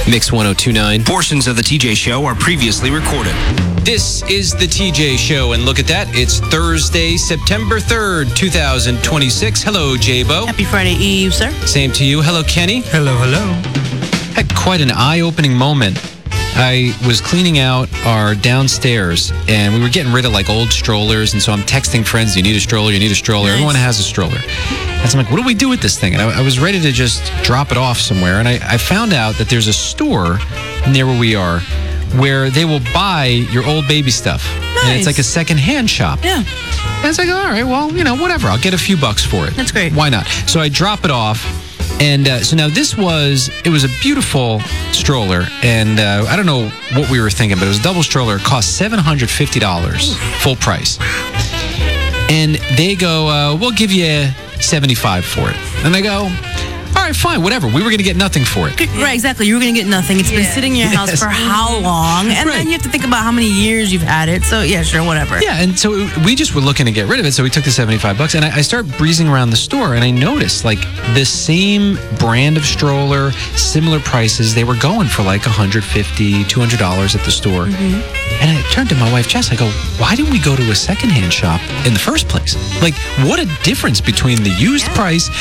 Mix 1029. Portions of the TJ Show are previously recorded. This is the TJ Show, and look at that. It's Thursday, September 3rd, 2026. Hello, J-Bo. Happy Friday Eve, sir. Same to you. Hello, Kenny. Hello, hello. Had quite an eye-opening moment. I was cleaning out our downstairs, and we were getting rid of like old strollers, and so I'm texting friends, you need a stroller, you need a stroller. Nice. Everyone has a stroller. And so I'm like, what do we do with this thing? And I was ready to just drop it off somewhere, and I found out that there's a store near where we are where they will buy your old baby stuff. Nice. And it's like a second-hand shop. Yeah. And it's like, all right, well, whatever. I'll get a few bucks for it. That's great. Why not? So I drop it off. And so now it was a beautiful stroller. And I don't know what we were thinking, but it was a double stroller. It cost $750, full price. And they go, we'll give you $75 for it. And I go, all right, fine, whatever. We were going to get nothing for it. Right, exactly. You were going to get nothing. It's been sitting in your house for how long? And then you have to think about how many years you've had it. So, yeah, sure, whatever. Yeah, and so we just were looking to get rid of it, so we took the $75. And I start breezing around the store, and I noticed, like, the same brand of stroller, similar prices, they were going for like $150, $200 at the store. And I turned to my wife, Jess, I go, why didn't we go to a secondhand shop in the first place? Like, what a difference between the used price